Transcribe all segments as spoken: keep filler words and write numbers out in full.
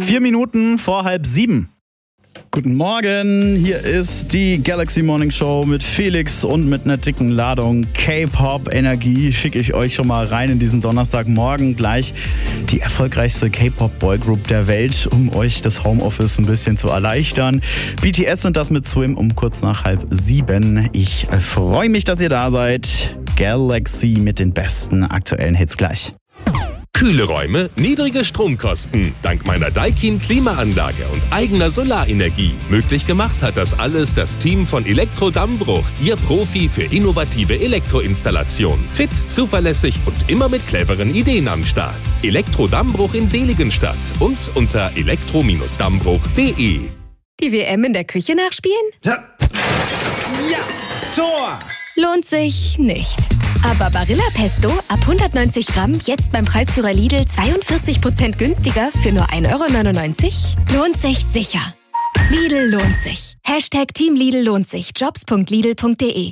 Vier Minuten vor halb sieben. Guten Morgen, hier ist die Galaxy Morning Show mit Felix und mit einer dicken Ladung K-Pop-Energie schicke ich euch schon mal rein in diesen Donnerstagmorgen. Gleich die erfolgreichste K-Pop-Boygroup der Welt, um euch das Homeoffice ein bisschen zu erleichtern. B T S sind das mit Swim um kurz nach halb sieben. Ich freue mich, dass ihr da seid. Galaxy mit den besten aktuellen Hits gleich. Kühle Räume, niedrige Stromkosten. Dank meiner Daikin Klimaanlage und eigener Solarenergie. Möglich gemacht hat das alles das Team von Elektro Dammbruch, Ihr Profi für innovative Elektroinstallation. Fit, zuverlässig und immer mit cleveren Ideen am Start. Elektro Dammbruch in Seligenstadt und unter elektro Bindestrich dammbruch punkt de. Die W M in der Küche nachspielen? Ja, ja. Tor! Lohnt sich nicht. Aber Barilla Pesto ab hundertneunzig Gramm jetzt beim Preisführer Lidl zweiundvierzig Prozent günstiger für nur ein Euro neunundneunzig? Lohnt sich sicher. Lidl lohnt sich. Hashtag Team Lidl lohnt sich. jobs punkt lidl punkt de.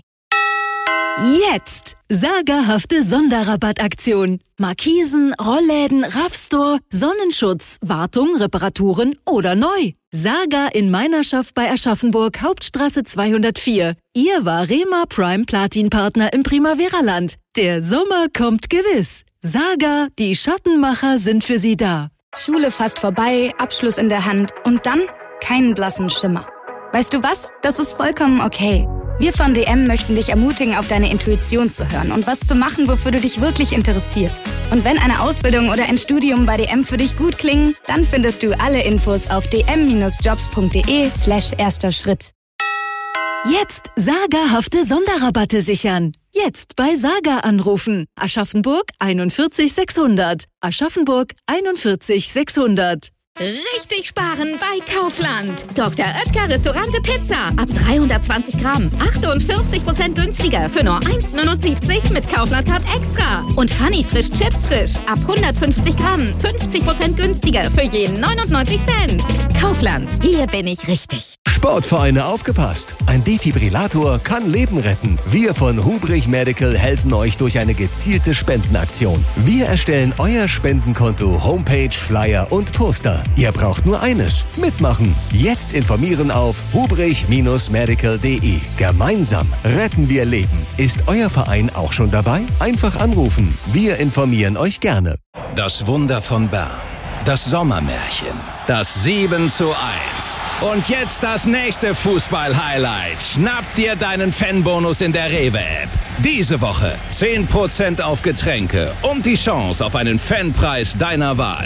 Jetzt! Sagerhafte Sonderrabattaktion. Markisen, Rollläden, Raffstore, Sonnenschutz, Wartung, Reparaturen oder neu. Saga in Meinerschaft bei Aschaffenburg, Hauptstraße zweihundertvier. Ihr Varema Prime Platin Partner im Primavera-Land. Der Sommer kommt gewiss. Saga, die Schattenmacher sind für Sie da. Schule fast vorbei, Abschluss in der Hand und dann keinen blassen Schimmer. Weißt du was? Das ist vollkommen okay. Wir von D M möchten dich ermutigen, auf deine Intuition zu hören und was zu machen, wofür du dich wirklich interessierst. Und wenn eine Ausbildung oder ein Studium bei D M für dich gut klingen, dann findest du alle Infos auf dm-jobs.de slash erster Schritt. Jetzt sagerhafte Sonderrabatte sichern. Jetzt bei Saga anrufen. Aschaffenburg einundvierzig sechshundert. Aschaffenburg einundvierzig sechshundert. Richtig sparen bei Kaufland. Doktor Oetker Restaurante Pizza. Ab dreihundertzwanzig Gramm. achtundvierzig Prozent günstiger für nur eins neunundsiebzig mit Kaufland-Card extra. Und Funny Frisch Chips Frisch. Ab hundertfünfzig Gramm. fünfzig Prozent günstiger für jeden neunundneunzig Cent. Kaufland. Hier bin ich richtig. Sportvereine aufgepasst. Ein Defibrillator kann Leben retten. Wir von Hubrich Medical helfen euch durch eine gezielte Spendenaktion. Wir erstellen euer Spendenkonto, Homepage, Flyer und Poster. Ihr braucht nur eines: mitmachen. Jetzt informieren auf hubrich medical punkt de. Gemeinsam retten wir Leben. Ist euer Verein auch schon dabei? Einfach anrufen. Wir informieren euch gerne. Das Wunder von Bern. Das Sommermärchen. Das sieben zu eins. Und jetzt das nächste Fußball-Highlight. Schnapp dir deinen Fanbonus in der Rewe-App. Diese Woche zehn Prozent auf Getränke und die Chance auf einen Fanpreis deiner Wahl.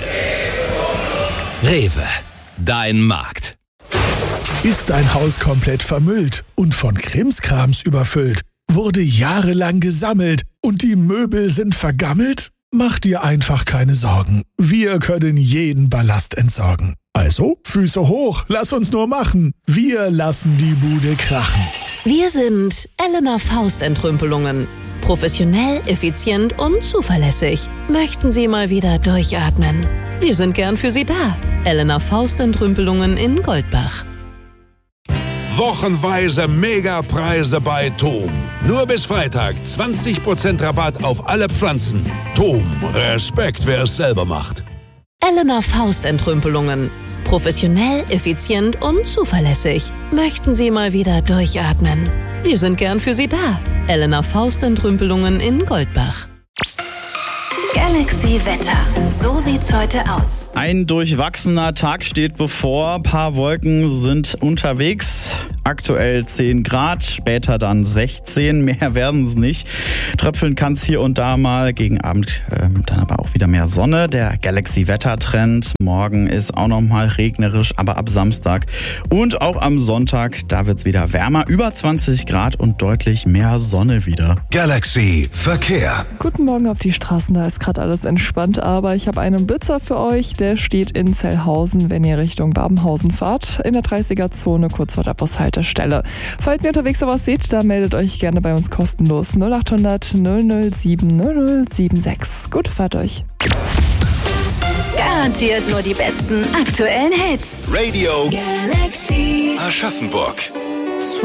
Rewe, dein Markt. Ist dein Haus komplett vermüllt und von Krimskrams überfüllt? Wurde jahrelang gesammelt und die Möbel sind vergammelt? Mach dir einfach keine Sorgen. Wir können jeden Ballast entsorgen. Also, Füße hoch, lass uns nur machen. Wir lassen die Bude krachen. Wir sind Elena Faust Entrümpelungen. Professionell, effizient und zuverlässig. Möchten Sie mal wieder durchatmen? Wir sind gern für Sie da. Elena Faust Entrümpelungen in Goldbach. Wochenweise Megapreise bei Tom. Nur bis Freitag zwanzig Prozent Rabatt auf alle Pflanzen. Tom, Respekt, wer es selber macht. Elena Faust Entrümpelungen. Professionell, effizient und zuverlässig. Möchten Sie mal wieder durchatmen? Wir sind gern für Sie da. Elena Faust Entrümpelungen in Goldbach. Galaxy Wetter. So sieht's heute aus. Ein durchwachsener Tag steht bevor. Ein paar Wolken sind unterwegs. Aktuell zehn Grad, später dann sechzehn. Mehr werden es nicht. Tröpfeln kann es hier und da mal. Gegen Abend ähm, dann aber auch wieder mehr Sonne. Der Galaxy-Wetter-Trend. Morgen ist auch noch mal regnerisch, aber ab Samstag und auch am Sonntag, da wird es wieder wärmer. Über zwanzig Grad und deutlich mehr Sonne wieder. Galaxy Verkehr. Guten Morgen auf die Straßen. Da ist gerade alles entspannt, aber ich habe einen Blitzer für euch. Der steht in Zellhausen, wenn ihr Richtung Babenhausen fahrt. In der dreißiger-Zone, kurz vor der Bushaltestelle. Falls ihr unterwegs sowas seht, dann meldet euch gerne bei uns kostenlos. null acht hundert null null sieben null null sieben sechs. Gute Fahrt euch. Garantiert nur die besten aktuellen Hits. Radio Galaxy Aschaffenburg.